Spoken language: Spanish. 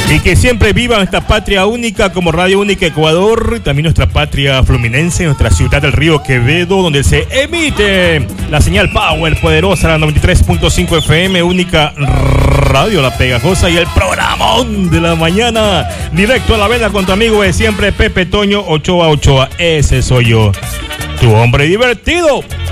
Y que siempre viva nuestra patria única como Radio Única Ecuador, y también nuestra patria fluminense, nuestra ciudad del Río Quevedo, donde se emite la señal Power poderosa, la 93.5 FM, única radio, la pegajosa, y el programón de la mañana, directo a la vela con tu amigo de siempre, Pepe Toño Ochoa. Ese soy yo, tu hombre divertido.